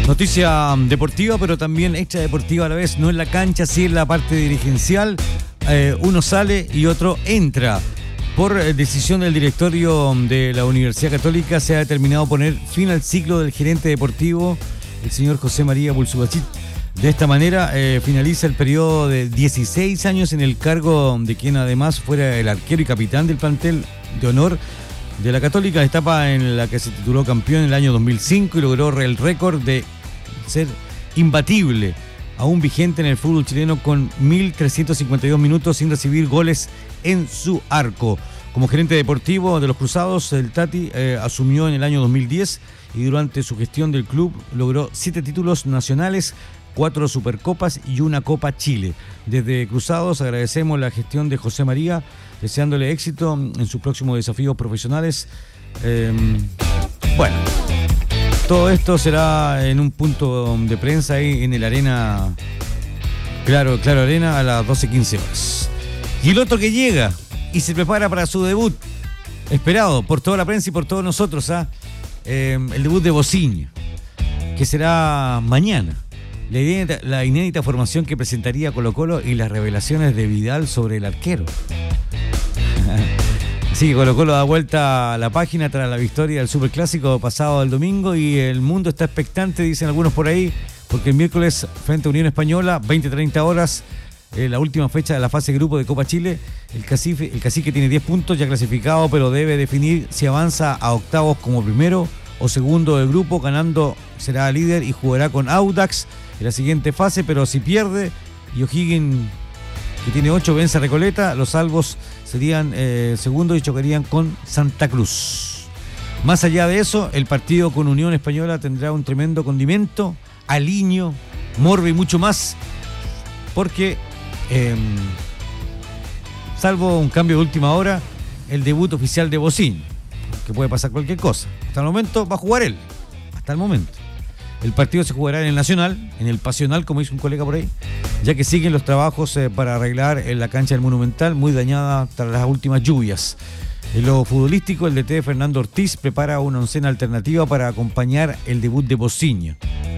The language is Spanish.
Noticia deportiva, pero también extradeportiva a la vez. No en la cancha, sí en la parte dirigencial. Uno sale y otro entra. Por decisión del directorio de la Universidad Católica se ha determinado poner fin al ciclo del gerente deportivo, el señor José María Bulsubachit. De esta manera finaliza el periodo de 16 años en el cargo de quien además fuera el arquero y capitán del plantel de honor de la Católica, etapa en la que se tituló campeón en el año 2005 y logró el récord de ser imbatible, aún vigente en el fútbol chileno, con 1.352 minutos sin recibir goles en su arco. Como gerente deportivo de los Cruzados, el Tati asumió en el año 2010 y durante su gestión del club logró 7 títulos nacionales, 4 Supercopas y una Copa Chile. Desde Cruzados agradecemos la gestión de José María, deseándole éxito en sus próximos desafíos profesionales. Bueno, todo esto será en un punto de prensa ahí en el Arena, Claro Arena, a las 12:15 horas. Y el otro que llega y se prepara para su debut, esperado por toda la prensa y por todos nosotros, el debut de Bociño, que será mañana. La inédita formación que presentaría Colo-Colo y las revelaciones de Vidal sobre el arquero. Así que Colo-Colo da vuelta a la página tras la victoria del Superclásico pasado el domingo y el mundo está expectante, dicen algunos por ahí, porque el miércoles frente a Unión Española, 20:30 horas, la última fecha de la fase grupo de Copa Chile, el Cacique tiene 10 puntos ya clasificado, pero debe definir si avanza a octavos como primero o segundo del grupo. Ganando será líder y jugará con Audax en la siguiente fase, pero si pierde y O'Higgins, que tiene 8, vence a Recoleta, los salvos serían segundos y chocarían con Santa Cruz. Más allá de eso, el partido con Unión Española tendrá un tremendo condimento, aliño, morbo y mucho más, porque salvo un cambio de última hora, el debut oficial de Bociño, que puede pasar cualquier cosa. Hasta el momento va a jugar él, hasta el momento. El partido se jugará en el Nacional, en el Pasional, como dice un colega por ahí, ya que siguen los trabajos para arreglar en la cancha del Monumental, muy dañada tras las últimas lluvias. En lo futbolístico, el DT Fernando Ortiz prepara una oncena alternativa para acompañar el debut de Bociño.